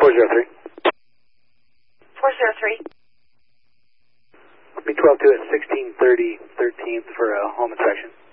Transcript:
403. 403. B12 to at 1630 13th for a home inspection.